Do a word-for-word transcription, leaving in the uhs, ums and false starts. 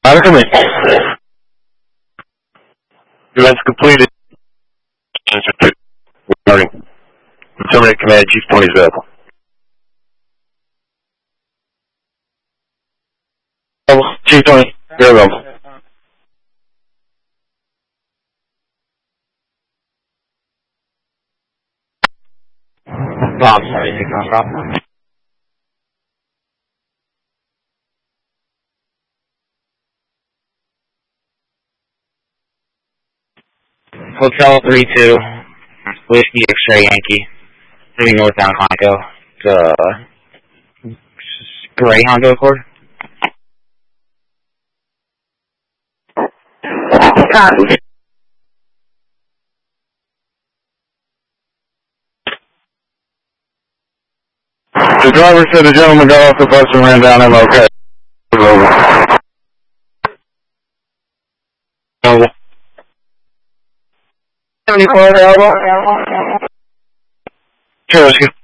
Honor, come in. Events completed. Regarding. Terminate command, Chief Tony's available. Chief Tony, you're available. Bob, sorry, take off, Rob. Hotel three two, Whiskey X-Ray Yankee, heading northbound Conoco. It's uh, gray Honda Accord. The driver said the gentleman got off the bus and ran down M L K. Over. Over. seventy-four available. Sure,